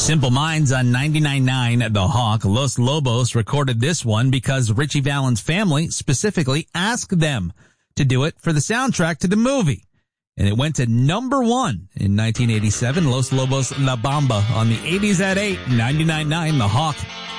Simple Minds on 99.9 The Hawk. Los Lobos recorded this one because Richie Valens' family specifically asked them to do it for the soundtrack to the movie. And it went to number 1 in 1987. Los Lobos La Bamba on the 80s at 8, 99.9 The Hawk.